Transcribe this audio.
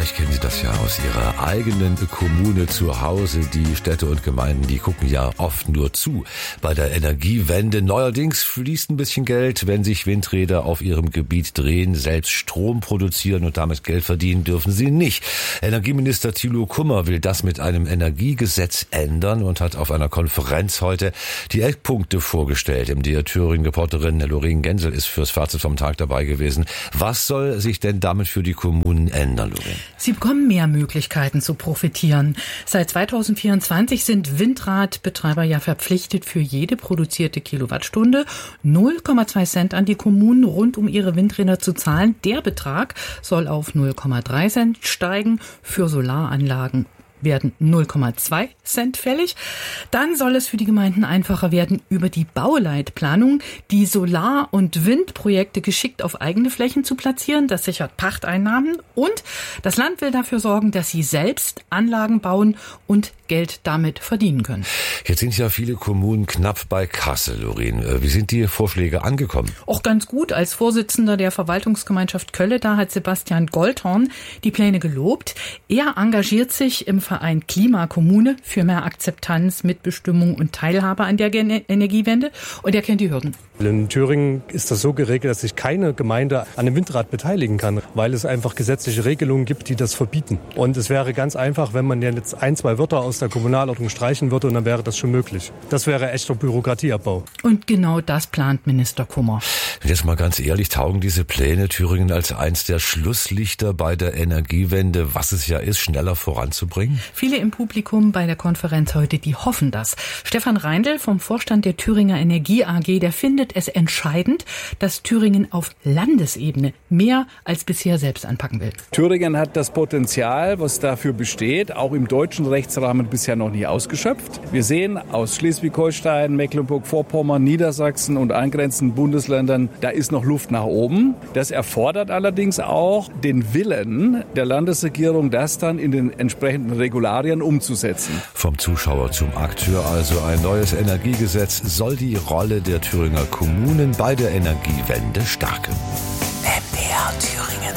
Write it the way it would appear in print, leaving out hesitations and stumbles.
Vielleicht kennen Sie das ja aus Ihrer eigenen Kommune zu Hause. Die Städte und Gemeinden, die gucken ja oft nur zu bei der Energiewende. Neuerdings fließt ein bisschen Geld, wenn sich Windräder auf ihrem Gebiet drehen. Selbst Strom produzieren und damit Geld verdienen dürfen sie nicht. Energieminister Thilo Kummer will das mit einem Energiegesetz ändern und hat auf einer Konferenz heute die Eckpunkte vorgestellt. MDR Thüringen-Reporterin Lorraine Gensel ist fürs Fazit vom Tag dabei gewesen. Was soll sich denn damit für die Kommunen ändern, Lorraine? Sie bekommen mehr Möglichkeiten zu profitieren. Seit 2024 sind Windradbetreiber ja verpflichtet, für jede produzierte Kilowattstunde 0,2 Cent an die Kommunen rund um ihre Windräder zu zahlen. Der Betrag soll auf 0,3 Cent steigen. Für Solaranlagen werden 0,2 Cent fällig. Dann soll es für die Gemeinden einfacher werden, über die Bauleitplanung die Solar- und Windprojekte geschickt auf eigene Flächen zu platzieren. Das sichert Pachteinnahmen und das Land will dafür sorgen, dass sie selbst Anlagen bauen und Geld damit verdienen können. Jetzt sind ja viele Kommunen knapp bei Kasse, Lorraine. Wie sind die Vorschläge angekommen? Auch ganz gut. Als Vorsitzender der Verwaltungsgemeinschaft Kölle, da hat Sebastian Goldhorn die Pläne gelobt. Er engagiert sich im Verein Klimakommune für mehr Akzeptanz, Mitbestimmung und Teilhabe an der Energiewende. Und er kennt die Hürden. In Thüringen ist das so geregelt, dass sich keine Gemeinde an einem Windrad beteiligen kann, weil es einfach gesetzliche Regelungen gibt, die das verbieten. Und es wäre ganz einfach, wenn man jetzt 1-2 Wörter aus der Kommunalordnung streichen würde, und dann wäre das schon möglich. Das wäre echter Bürokratieabbau. Und genau das plant Minister Kummer. Jetzt mal ganz ehrlich, taugen diese Pläne Thüringen als eins der Schlusslichter bei der Energiewende, was es ja ist, schneller voranzubringen? Viele im Publikum bei der Konferenz heute, die hoffen das. Stefan Reindl vom Vorstand der Thüringer Energie AG, der findet es entscheidend, dass Thüringen auf Landesebene mehr als bisher selbst anpacken will. Thüringen hat das Potenzial, was dafür besteht, auch im deutschen Rechtsrahmen bisher noch nie ausgeschöpft. Wir sehen aus Schleswig-Holstein, Mecklenburg-Vorpommern, Niedersachsen und angrenzenden Bundesländern, da ist noch Luft nach oben. Das erfordert allerdings auch den Willen der Landesregierung, das dann in den entsprechenden Regularien umzusetzen. Vom Zuschauer zum Akteur, also ein neues Energiegesetz soll die Rolle der Thüringer Kommunen bei der Energiewende stärken. MDR Thüringen.